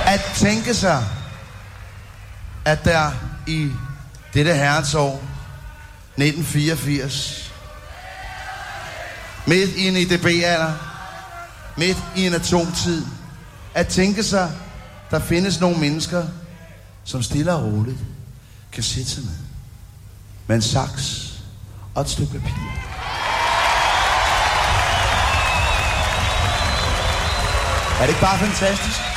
At tænke sig, at der i dette herrens år, 1984, midt i en EDB-alder, midt i en atomtid, at tænke sig, der findes nogle mennesker, som stille og roligt kan sætte sig med en saks og et stykke papir. Er det ikke bare fantastisk?